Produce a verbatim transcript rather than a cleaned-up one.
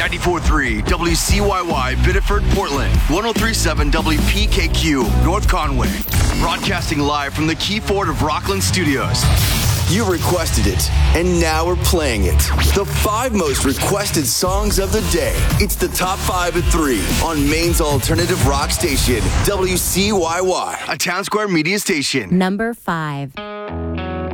ninety-four point three W C Y Y, Biddeford, Portland. one oh three point seven W P K Q, North Conway. Broadcasting live from the Key Ford of Rockland Studios. You requested it, and now we're playing it. The five most requested songs of the day. It's the top five at three on Maine's alternative rock station, W C Y Y, a Town Square media station. Number five.